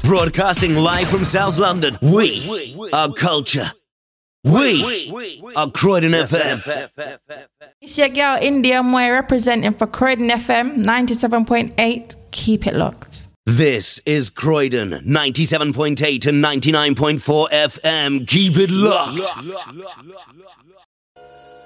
Broadcasting live from South London. We are culture. We are Croydon FM. It's your girl India Moy representing for Croydon FM 97.8. Keep it locked. This is Croydon 97.8 and 99.4 FM. Keep it locked.